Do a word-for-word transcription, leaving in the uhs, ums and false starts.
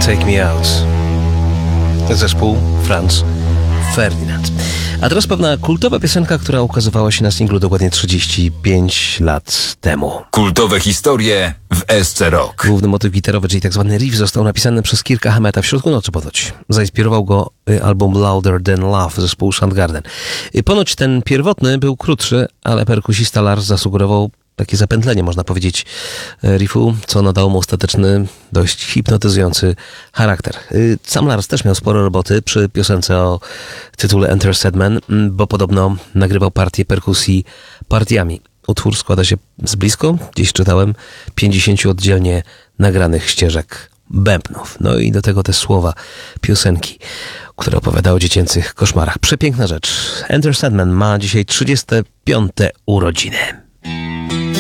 Take Me Out. Zespół Franz Ferdinand. A teraz pewna kultowa piosenka, która ukazywała się na singlu dokładnie trzydzieści pięć lat temu. Kultowe historie w S C Rock. Główny motyw gitarowy, czyli tak zwany riff, został napisany przez Kirka Hammetta w środku nocy ponoć. Zainspirował go album Louder Than Love zespołu Soundgarden. Ponoć ten pierwotny był krótszy, ale perkusista Lars zasugerował takie zapętlenie, można powiedzieć, riffu, co nadało mu ostateczny, dość hipnotyzujący charakter. Sam Lars też miał sporo roboty przy piosence o tytule Enter Sandman, bo podobno nagrywał partię perkusji partiami. Utwór składa się z blisko, gdzieś czytałem, pięćdziesięciu oddzielnie nagranych ścieżek bębnów. No i do tego te słowa piosenki, które opowiada o dziecięcych koszmarach. Przepiękna rzecz. Enter Sandman ma dzisiaj trzydzieste piąte urodziny.